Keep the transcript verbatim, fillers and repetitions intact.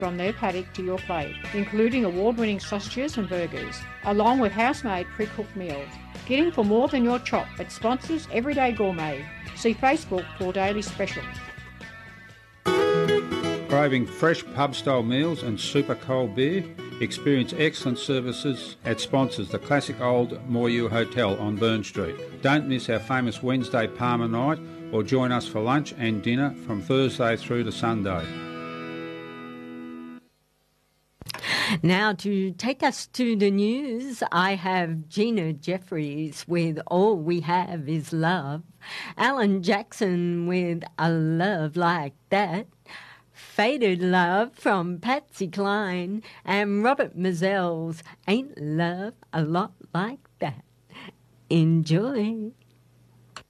from their paddock to your plate, including award-winning sausages and burgers, along with house-made pre-cooked meals. Get in for more than your chop at Sponsors Everyday Gourmet. See Facebook for daily specials. Craving fresh pub-style meals and super cold beer? Experience excellent services at Sponsors, the classic old Moyu Hotel on Burn Street. Don't miss our famous Wednesday Palmer night or join us for lunch and dinner from Thursday through to Sunday. Now, to take us to the news, I have Gina Jeffries with All We Have Is Love, Alan Jackson with A Love Like That, Faded Love from Patsy Cline, and Robert Mazel's Ain't Love a Lot Like That. Enjoy.